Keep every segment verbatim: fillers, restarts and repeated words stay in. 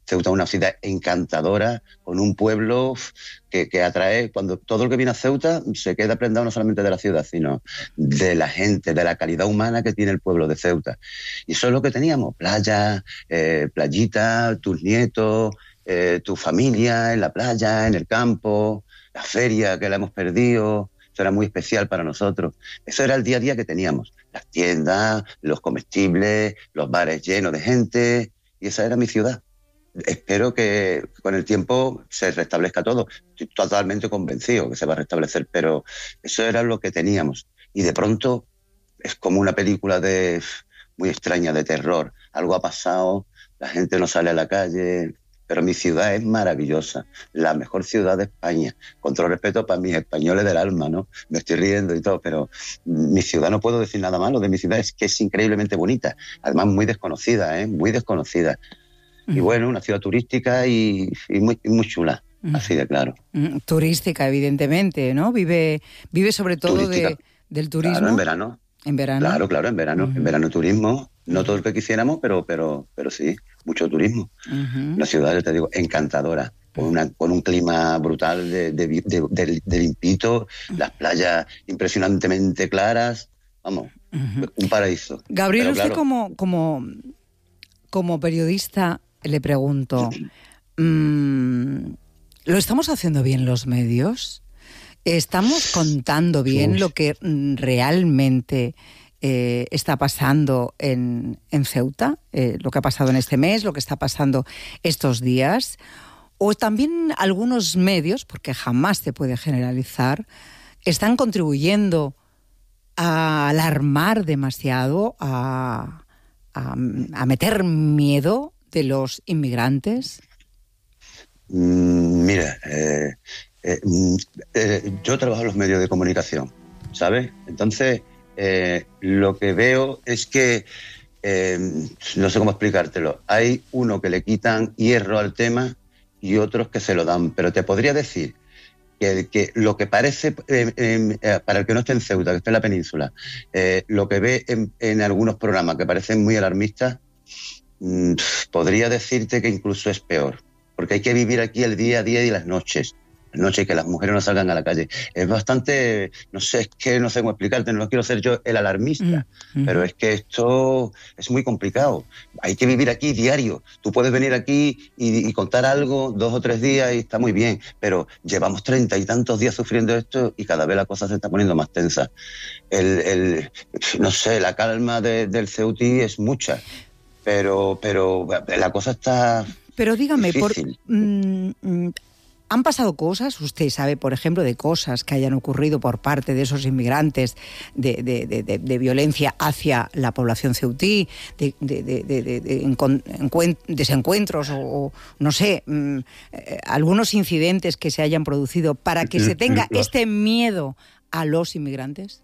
Ceuta es una ciudad encantadora, con un pueblo que, que atrae, cuando todo el que viene a Ceuta se queda prendado no solamente de la ciudad, sino de la gente, de la calidad humana que tiene el pueblo de Ceuta. Y eso es lo que teníamos, playa, eh, playita, tus nietos, eh, tu familia en la playa, en el campo, la feria que la hemos perdido. Eso era muy especial para nosotros. Eso era el día a día que teníamos. Las tiendas, los comestibles, los bares llenos de gente. Y esa era mi ciudad. Espero que con el tiempo se restablezca todo. Estoy totalmente convencido que se va a restablecer, pero eso era lo que teníamos. Y de pronto es como una película de muy extraña, de terror. Algo ha pasado, la gente no sale a la calle, pero mi ciudad es maravillosa, la mejor ciudad de España. Con todo respeto para mis españoles del alma, ¿no? Me estoy riendo y todo, pero mi ciudad, no puedo decir nada malo de mi ciudad, es que es increíblemente bonita. Además, muy desconocida, ¿eh? Muy desconocida. Y bueno, una ciudad turística y, y, muy, y muy chula, así de claro. Turística, evidentemente, ¿no? Vive, vive sobre todo de, del turismo. Claro, en verano. En verano. Claro, claro, en verano. Uh-huh. En verano turismo, no todo el que quisiéramos, pero, pero, pero sí, mucho turismo. Uh-huh. Una ciudad, yo te digo, encantadora. Con, una, con un clima brutal de, de, de, de, de limpito, las playas impresionantemente claras. Vamos, uh-huh. un paraíso. Gabriel, pero, usted claro, como, como, como periodista, le pregunto, mmm, ¿lo estamos haciendo bien los medios? ¿Estamos contando bien Uf. lo que realmente eh, está pasando en, en Ceuta? Eh, lo que ha pasado en este mes, lo que está pasando estos días. O también algunos medios, porque jamás se puede generalizar, están contribuyendo a alarmar demasiado, a, a, a meter miedo de los inmigrantes. Mm, mira, eh, eh, eh, yo trabajo en los medios de comunicación, ¿sabes? Entonces, eh, lo que veo es que, eh, no sé cómo explicártelo, hay uno que le quitan hierro al tema y otros que se lo dan, pero te podría decir que, que lo que parece, eh, eh, para el que no esté en Ceuta, que esté en la península, eh, lo que ve en, en algunos programas que parecen muy alarmistas, mmm, podría decirte que incluso es peor, porque hay que vivir aquí el día a día y las noches, las noches y que las mujeres no salgan a la calle. Es bastante, no sé, es que no sé cómo explicarte, no quiero ser yo el alarmista, mm, pero es que esto es muy complicado. Hay que vivir aquí diario. Tú puedes venir aquí y, y contar algo dos o tres días y está muy bien, pero llevamos treinta y tantos días sufriendo esto y cada vez la cosa se está poniendo más tensa. El, el, no sé, la calma de, del Ceutí es mucha, pero, pero la cosa está... Pero dígame, difícil. por... Mmm, ¿Han pasado cosas? Usted sabe, por ejemplo, de cosas que hayan ocurrido por parte de esos inmigrantes, de, de, de, de, de violencia hacia la población ceutí, de, de, de, de, de, de encuen- desencuentros o, o, no sé, mmm, eh, algunos incidentes que se hayan producido para que se tenga este miedo a los inmigrantes?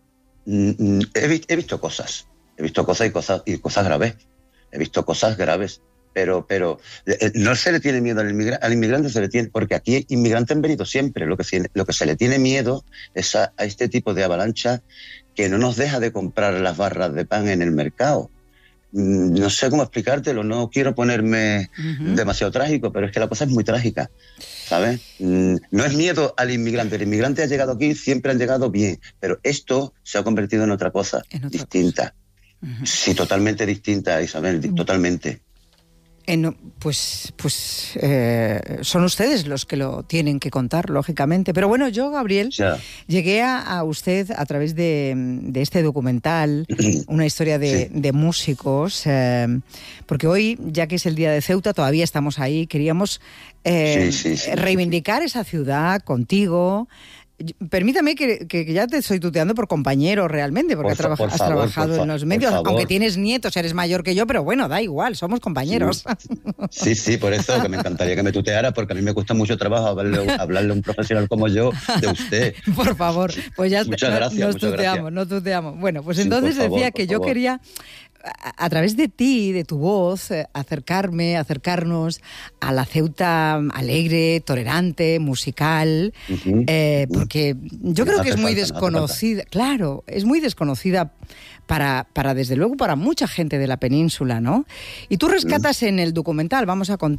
He, vi- he visto cosas, he visto cosas y cosas, y cosas graves, he visto cosas graves. Pero, pero eh, no se le tiene miedo al, inmigra- al inmigrante, se le tiene, porque aquí inmigrantes han venido siempre. Lo que, se, lo que se le tiene miedo es a, a este tipo de avalancha que no nos deja de comprar las barras de pan en el mercado. Mm, no sé cómo explicártelo, no quiero ponerme uh-huh. demasiado trágico, pero es que la cosa es muy trágica, ¿sabes? Mm, no es miedo al inmigrante, el inmigrante ha llegado aquí, siempre han llegado bien, pero esto se ha convertido en otra cosa, en otra distinta. Cosa. Uh-huh. Sí, totalmente distinta, Isabel, uh-huh. totalmente. En, pues pues eh, son ustedes los que lo tienen que contar, lógicamente. Pero bueno, yo, Gabriel, ya. llegué a, a usted a través de, de este documental, una historia de, sí. de músicos, eh, porque hoy, ya que es el Día de Ceuta, todavía estamos ahí, queríamos eh, sí, sí, sí, reivindicar sí, sí. esa ciudad contigo. Permítame que, que ya te estoy tuteando por compañero realmente, porque por, traba- has favor, trabajado fa- en los medios, aunque tienes nietos, eres mayor que yo, pero bueno, da igual, somos compañeros. Sí, sí, sí, por eso que me encantaría que me tuteara, porque a mí me cuesta mucho trabajo hablarle, hablarle a un profesional como yo de usted. Por favor, pues ya muchas gracias, nos muchas tuteamos, gracias. nos tuteamos. Bueno, pues sí, entonces favor, decía que yo favor. quería, a, a través de ti, de tu voz, eh, acercarme, acercarnos a la Ceuta alegre, tolerante, musical, uh-huh, eh, uh-huh. porque yo creo no que es muy falta, desconocida, no claro, es muy desconocida para, para, desde luego, para mucha gente de la península, ¿no? Y tú rescatas uh-huh. en el documental, vamos a contar